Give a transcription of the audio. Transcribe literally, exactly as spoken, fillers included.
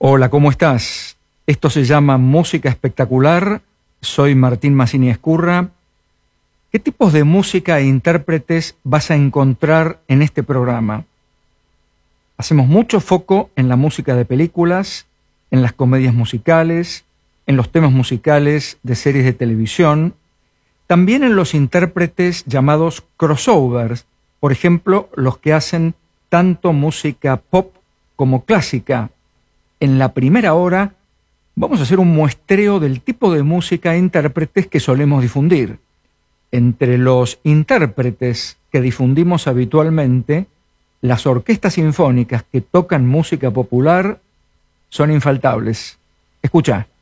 Hola, ¿cómo estás? Esto se llama Música Espectacular. Soy Martín Massini Escurra. ¿Qué tipos de música e intérpretes vas a encontrar en este programa? Hacemos mucho foco en la música de películas, en las comedias musicales, en los temas musicales de series de televisión, también en los intérpretes llamados crossovers, por ejemplo, los que hacen tanto música pop como clásica. En la primera hora vamos a hacer un muestreo del tipo de música e intérpretes que solemos difundir. Entre los intérpretes que difundimos habitualmente, las orquestas sinfónicas que tocan música popular son infaltables. Escucha.